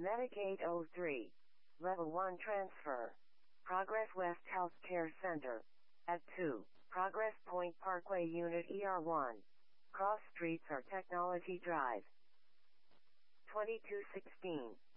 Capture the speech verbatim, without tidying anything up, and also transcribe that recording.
Medicaid oh three. Level one transfer. Progress West Healthcare Center. At two. Progress Point Parkway Unit E R one. Cross Streets or Technology Drive. twenty-two sixteen.